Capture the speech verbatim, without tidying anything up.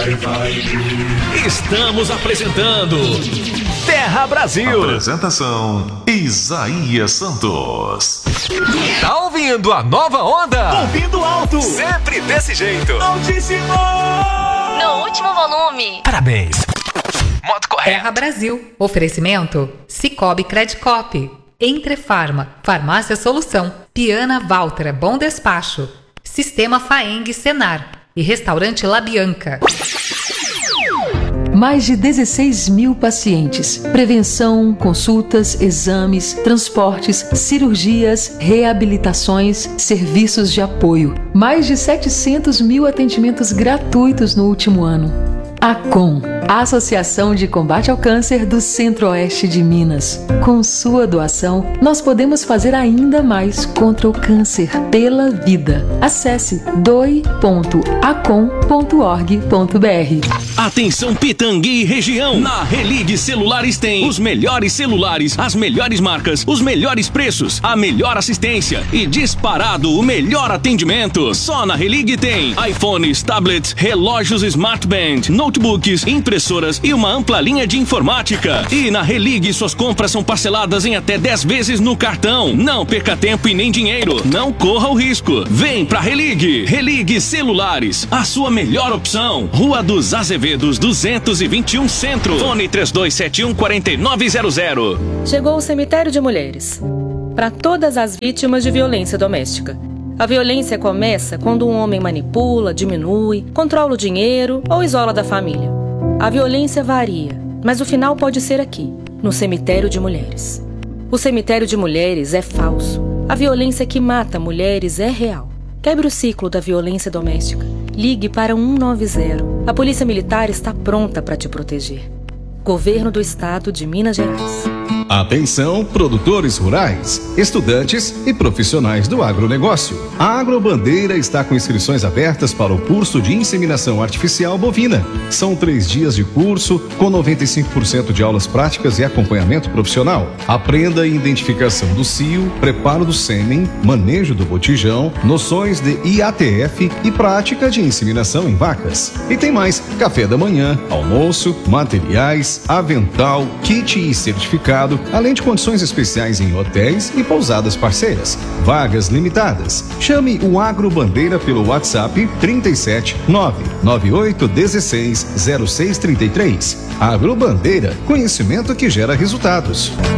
vai, vai. Estamos apresentando Terra Brasil. Apresentação Isaías Santos. Tá ouvindo a nova onda? Ouvindo alto. Sempre desse jeito. Altíssimo. No último volume. Parabéns. Modo correto. Terra Brasil. Oferecimento Cicobi Credicop. Entre Farma. Farmácia Solução. Piana Valtra. Bom Despacho. Sistema Faeng Senar. E Restaurante La Bianca. Mais de dezesseis mil pacientes. Prevenção, consultas, exames, transportes, cirurgias, reabilitações, serviços de apoio. Mais de setecentos mil atendimentos gratuitos no último ano. ACOM, a Associação de Combate ao Câncer do Centro-Oeste de Minas. Com sua doação, nós podemos fazer ainda mais contra o câncer pela vida. Acesse doe ponto acom ponto org ponto br. Atenção Pitangui e região. Na Relig Celulares tem os melhores celulares, as melhores marcas, os melhores preços, a melhor assistência e disparado o melhor atendimento. Só na Relig tem iPhones, tablets, relógios Smart Band, notebooks, impressoras e uma ampla linha de informática. E na Relig suas compras são parceladas em até dez vezes no cartão. Não perca tempo e nem dinheiro. Não corra o risco. Vem pra Relig. Relig Celulares, a sua melhor opção. Rua dos Azevedos duzentos e vinte e um Centro. Fone três dois sete um quatro nove zero zero. Chegou o Cemitério de Mulheres. Para todas as vítimas de violência doméstica. A violência começa quando um homem manipula, diminui, controla o dinheiro ou isola da família. A violência varia, mas o final pode ser aqui, no Cemitério de Mulheres. O Cemitério de Mulheres é falso. A violência que mata mulheres é real. Quebre o ciclo da violência doméstica. Ligue para um nove zero. A Polícia Militar está pronta para te proteger. Governo do Estado de Minas Gerais. Atenção, produtores rurais, estudantes e profissionais do agronegócio. A Agrobandeira está com inscrições abertas para o curso de inseminação artificial bovina. São três dias de curso com noventa e cinco por cento de aulas práticas e acompanhamento profissional. Aprenda a identificação do cio, preparo do sêmen, manejo do botijão, noções de I A T F e prática de inseminação em vacas. E tem mais: café da manhã, almoço, materiais, avental, kit e certificado, além de condições especiais em hotéis e pousadas parceiras. Vagas limitadas. Chame o Agrobandeira pelo WhatsApp trinta e sete nove nove oito um seis zero seis três três. Agrobandeira, conhecimento que gera resultados.